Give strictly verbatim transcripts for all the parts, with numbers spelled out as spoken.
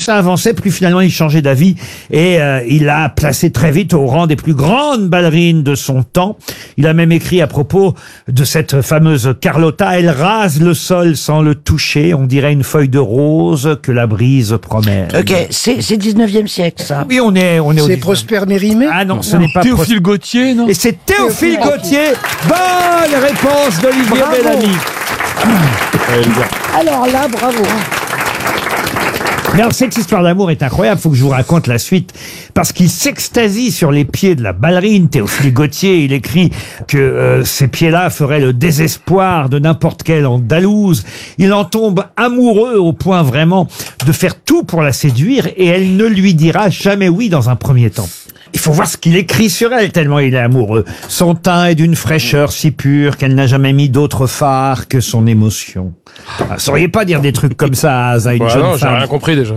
ça avançait, plus finalement il changeait d'avis et euh, il l'a placé très vite au rang des plus grandes ballerines de son temps. Il a même écrit à propos de cette fameuse Carlotta: elle rase le sol sans le toucher, on dirait une feuille de rose que la brise promène. Ok, c'est c'est dix-neuvième siècle, ça. Oui, on est, on est au C'est dix-neuvième. Prosper Mérimée. Ah non, ce n'est pas Théophile Gautier, non? Et c'est Théophile Gautier. Bonne réponse d'Olivier Bravo. Bellamy. Alors là, bravo. Mais alors, cette histoire d'amour est incroyable, faut que je vous raconte la suite, parce qu'il s'extasie sur les pieds de la ballerine. Théophile Gautier, il écrit que euh, ces pieds-là feraient le désespoir de n'importe quelle andalouse. Il en tombe amoureux au point vraiment de faire tout pour la séduire, et elle ne lui dira jamais oui dans un premier temps. Il faut voir ce qu'il écrit sur elle, tellement il est amoureux. Son teint est d'une fraîcheur si pure qu'elle n'a jamais mis d'autre phare que son émotion. Ah, sauriez pas dire des trucs comme ça à une Ouais, jeune non, j'ai femme. rien compris déjà.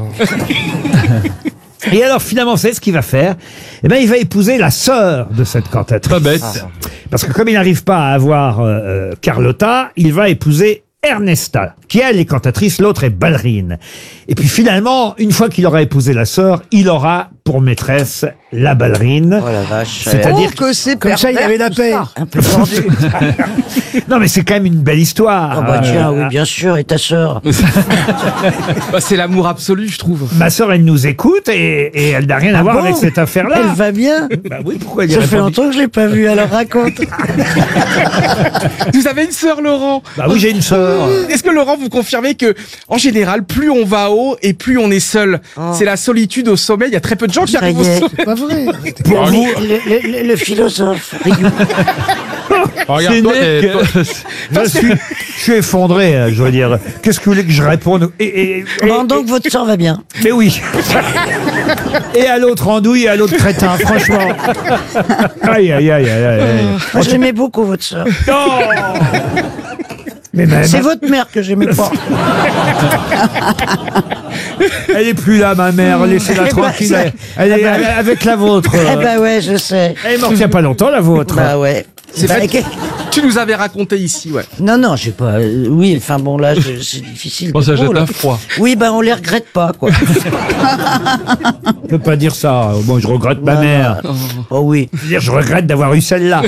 Et alors finalement, c'est ce qu'il va faire. Eh ben, il va épouser la sœur de cette cantatrice. Pas bête. Parce que comme il n'arrive pas à avoir euh, Carlotta, il va épouser Ernesta, qui elle est cantatrice, l'autre est ballerine. Et puis finalement, une fois qu'il aura épousé la sœur, il aura pour maîtresse la ballerine. Oh la vache. C'est-à-dire Oh, que c'est comme ça, il pervers, avait la tout paix. ça. Un peu tendu. Non mais c'est quand même une belle histoire. Oh bah tiens, Euh, oui, bien sûr, et ta sœur. Bah, c'est l'amour absolu, je trouve. Ma sœur, elle nous écoute et, et elle n'a rien à Ah voir bon avec cette affaire-là. Elle va bien. Bah oui, pourquoi elle y Ça fait répond- longtemps que je l'ai pas vue, alors raconte. Vous avez une sœur, Laurent. Bah oui, j'ai une sœur. Est-ce que Laurent, vous confirmez que, en général, plus on va haut et plus on est seul. Oh. C'est la solitude au sommet. Il y a très peu de gens qui Ça arrivent y au est. sommet. C'est pas vrai. Pour vous, Le, le- le- le philosophe. Oh, regarde, toi, C'est t'es- né toi- je suis, je suis effondré, euh, je veux dire. Qu'est-ce que vous voulez que je réponde et, et- et- Bon, donc votre sœur va bien. Mais oui. Et à l'autre andouille et à l'autre crétin, franchement. Aïe, aïe, aïe, aïe, aïe. Moi, je l'aimais beaucoup, votre sœur. Non. Mais même, C'est votre mère que j'aimais pas. elle est plus là, ma mère. Laissez-la Eh ben, tranquille. ça- Elle est eh ben- elle est avec la vôtre. Eh ben ouais, je sais. Elle est morte il n'y a pas longtemps, la vôtre. Bah ouais. C'est Bah, vrai que- Tu nous avais raconté ici, ouais. Non, non, j'ai pas. euh, oui, enfin bon, là, je- c'est difficile. Bon, ça Oh, jette là. à froid. Oui, ben on les regrette pas, quoi. Je peux pas dire ça. Bon, je regrette ma mère. Oh oui. Je veux dire, je regrette d'avoir eu celle-là.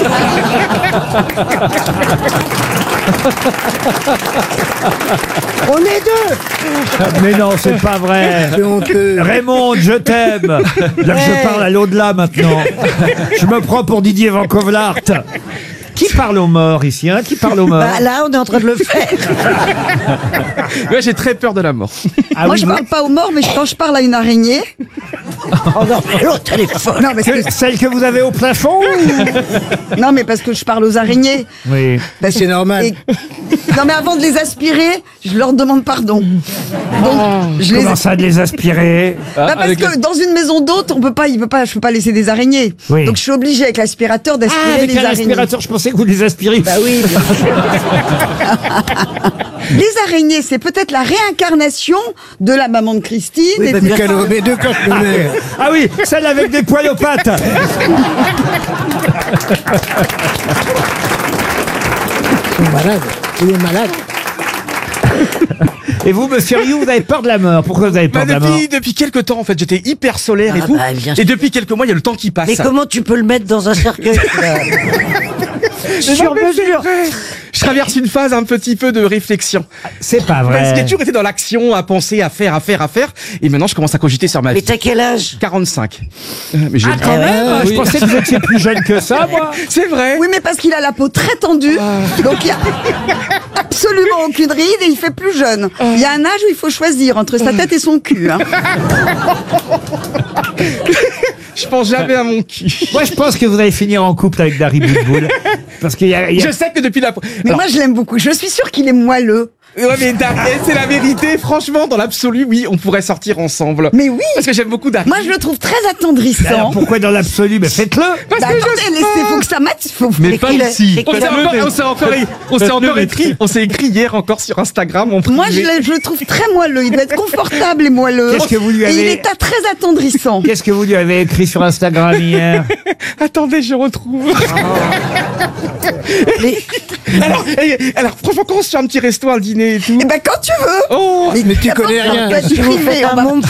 On est deux. Mais non, c'est pas vrai. C'est honteux. Raymond, je t'aime. Là, je parle à l'au-delà maintenant. Je me prends pour Didier Van Kovlart. Qui parle aux morts ici, hein? Qui parle aux morts? Bah là, on est en train de le faire. Ouais, j'ai très peur de la mort. Ah Moi, oui, je vous- parle pas aux morts, mais quand je parle à une araignée. Oh non, mais l'autre, elle est folle. Non, mais, que- celle que vous avez au plafond ou- non, mais parce que je parle aux araignées. Oui. Parce- C'est normal. et- Non, mais avant de les aspirer, je leur demande pardon. Donc, je les. Comment ça de les aspirer? Bah, parce avec que dans une maison d'hôte, on peut pas, il peut pas, je peux pas laisser des araignées. Oui. Donc je suis obligée avec l'aspirateur Ah, d'aspirer avec les un araignées. aspirateur, je pensais que vous les aspiriez. Bah oui. bien sûr. Les araignées, c'est peut-être la réincarnation de la maman de Christine. Oui, et bah, des- bien Quel- Mais deux cache-nez. Ah oui, celle avec des poils aux pattes. Il est malade. Il est malade. Et vous, monsieur Rioux, vous avez peur de la mort. Pourquoi vous avez peur Bah, de la mort? depuis, depuis quelques temps, en fait, j'étais hyper solaire et Ah, tout. bah, bien et sûr. depuis quelques mois, il y a le temps qui passe. Mais comment tu peux le mettre dans un cercueil là Sur mesure. Je traverse une phase un petit peu de réflexion. C'est pas Parce que j'ai vrai. toujours été dans l'action, à penser, à faire, à faire, à faire. Et maintenant, je commence à cogiter sur ma Mais vie. t'as quel âge? quarante-cinq. Euh, Mais j'ai Ah, quand même? Je pensais que vous étiez plus jeune que ça, moi. C'est vrai. Oui, mais parce qu'il a la peau très tendue, donc il y a absolument aucune ride et il fait plus jeune. Il y a un âge où il faut choisir entre sa tête et son cul. Hein. Je pense jamais à mon cul. Moi, je pense que vous allez finir en couple avec Dari Boudboul. Parce qu'il y a, il y a- Je sais que depuis la... Mais Alors, moi, je l'aime beaucoup. Je suis sûre qu'il est moelleux. ouais, mais Dar- c'est la vérité. Franchement, dans l'absolu, oui, on pourrait sortir ensemble. Mais oui. Parce que j'aime beaucoup Dari. Moi, je le trouve très Alors, attendrissant. pourquoi dans l'absolu? Mais faites-le. Parce Bah, que je attendez, sais laissez, faut que ça mate. Faut... Mais pas qu'il a- ici. c'est On qu'il s'est a- encore, on s'est encore, on s'est encore écrit, on s'est écrit hier encore sur Instagram. En Moi, je, privé. le- je le trouve très moelleux. Il doit être confortable et moelleux. Qu'est-ce que vous lui Et il avez- est à- très attendrissant. Qu'est-ce que vous lui avez écrit sur Instagram hier? Attendez, je retrouve. Mais- alors, et- alors, franchement, quand on se fait un petit resto, un dîner et tout. Eh ben, quand tu veux. Oh, Mais tu connais rien. Ça peut être Si vous privé, faites on un va- môme